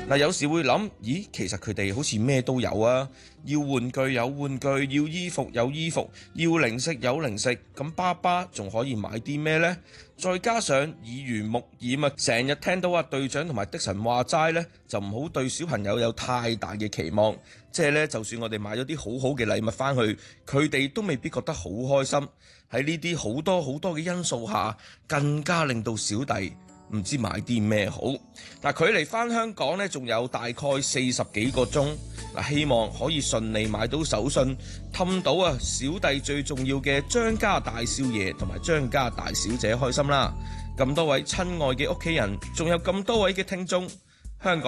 有時會諗，咦，其實佢哋好似咩都有啊，要玩具有玩具，要衣服有衣服，要零食有零食，咁爸爸仲可以買啲咩呢？再加上耳濡目染啊，成日聽到隊長同埋的神話齋呢，就唔好對小朋友有太大嘅期望，即係呢，就算我哋買咗啲好好嘅禮物返去，佢哋都未必覺得好開心。喺呢啲好多嘅因素下，更加令到小弟唔知買啲咩好。但距離返香港呢，仲有大概40幾個鐘，希望可以順利買到手信，氹到小弟最重要嘅張家大少爺同埋張家大小姐開心啦。咁多位親愛嘅屋企人，仲有咁多位嘅聽眾，香港